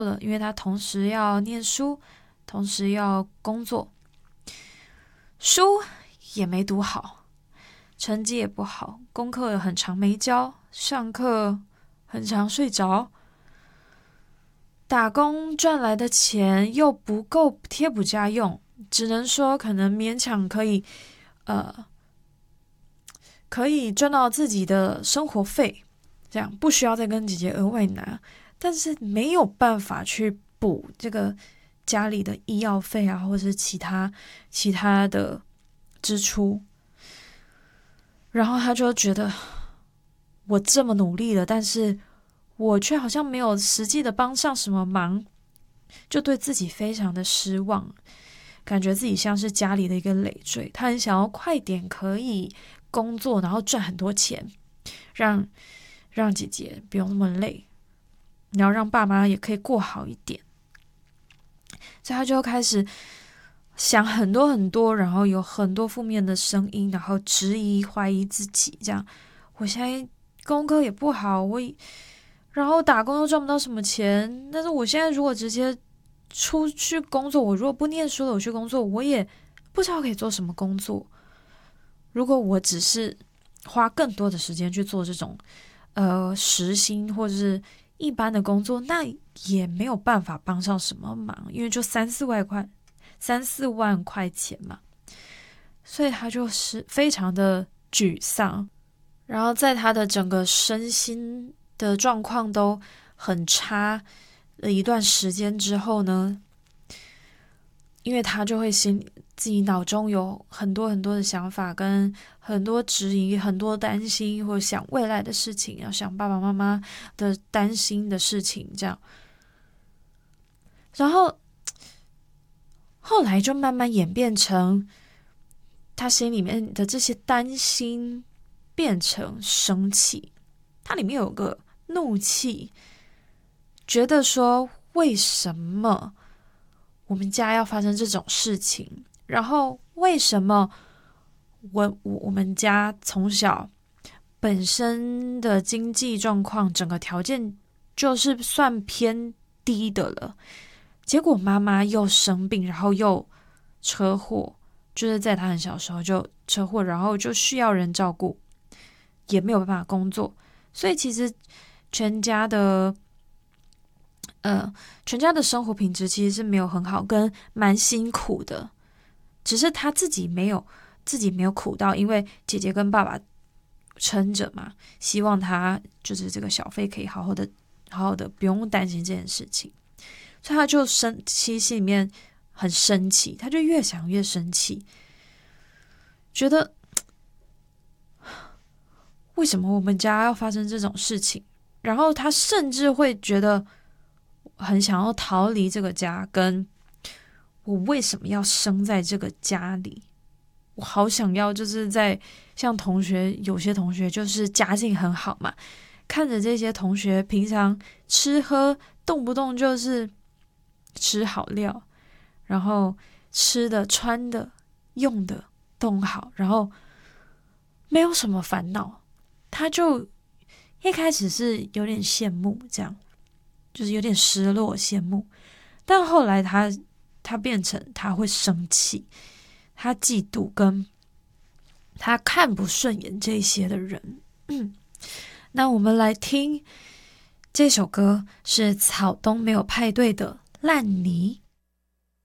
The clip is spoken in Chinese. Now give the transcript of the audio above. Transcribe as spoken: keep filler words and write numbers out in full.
了，因为他同时要念书，同时要工作，书也没读好，成绩也不好，功课很常没交，上课很常睡着，打工赚来的钱又不够贴补家用，只能说可能勉强可以，呃，可以赚到自己的生活费，这样不需要再跟姐姐额外拿，但是没有办法去补这个家里的医药费啊，或者是其他其他的支出。然后他就觉得我这么努力了，但是我却好像没有实际的帮上什么忙，就对自己非常的失望，感觉自己像是家里的一个累赘。他很想要快点可以工作，然后赚很多钱，让让姐姐不用那么累，然后让爸妈也可以过好一点。所以他就开始想很多很多，然后有很多负面的声音，然后质疑、怀疑自己。这样，我现在功课也不好，我然后打工又赚不到什么钱，但是我现在如果直接出去工作，我如果不念书了，我去工作，我也不知道可以做什么工作。如果我只是花更多的时间去做这种呃时薪或者是一般的工作，那也没有办法帮上什么忙，因为就三四万块，三四万块钱嘛，所以他就是非常的沮丧。然后在他的整个身心的状况都很差的一段时间之后呢，因为他就会心自己脑中有很多很多的想法，跟很多质疑，很多担心，或者想未来的事情，要想爸爸妈妈的担心的事情，这样。然后后来就慢慢演变成他心里面的这些担心变成生气，他里面有个怒气，觉得说为什么我们家要发生这种事情，然后为什么我我我们家从小本身的经济状况整个条件就是算偏低的了，结果妈妈又生病，然后又车祸，就是在她很小的时候就车祸，然后就需要人照顾，也没有办法工作，所以其实全家的呃全家的生活品质其实是没有很好，跟蛮辛苦的，只是她自己没有自己没有苦到，因为姐姐跟爸爸撑着嘛，希望她就是这个小费可以好好的好好的不用担心这件事情。所以他就生气，心里面很生气，他就越想越生气，觉得为什么我们家要发生这种事情？然后他甚至会觉得很想要逃离这个家，跟我为什么要生在这个家里？我好想要，就是在像同学，有些同学就是家境很好嘛，看着这些同学平常吃喝动不动就是吃好料，然后吃的、穿的、用的都很好，然后没有什么烦恼，他就一开始是有点羡慕，这样就是有点失落、羡慕，但后来他他变成他会生气，他嫉妒，跟他看不顺眼这些的人。嗯，那我们来听这首歌，是草东没有派对的《烂泥》。